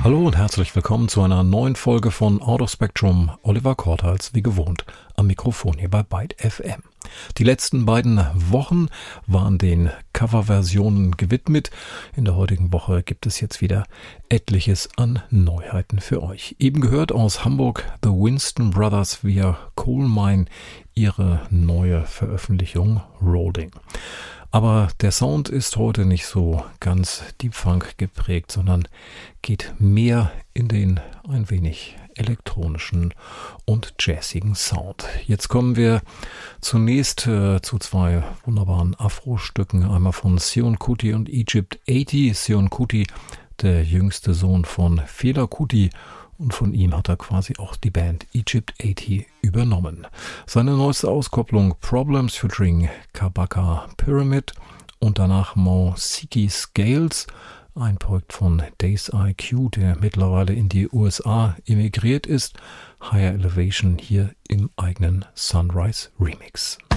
Hallo und herzlich willkommen zu einer neuen Folge von Out of Spectrum. Oliver Korthals, wie gewohnt, am Mikrofon hier bei Byte FM. Die letzten beiden Wochen waren den Coverversionen gewidmet. In der heutigen Woche gibt es jetzt wieder etliches an Neuheiten für euch. Eben gehört aus Hamburg The Winston Brothers via Coal Mine ihre neue Veröffentlichung Rolling. Aber der Sound ist heute nicht so ganz Deep Funk geprägt, sondern geht mehr in den ein wenig elektronischen und jazzigen Sound. Jetzt kommen wir zunächst zu zwei wunderbaren Afro-Stücken, einmal von Seun Kuti und Egypt 80. Seun Kuti, der jüngste Sohn von Fela Kuti, und von ihm hat er quasi auch die Band Egypt 80 übernommen. Seine neueste Auskopplung Problems featuring Kabaka Pyramid und danach Mo-Siki Scales, ein Projekt von Days IQ, der mittlerweile in die USA emigriert ist. Higher Elevation hier im eigenen Sunrise Remix.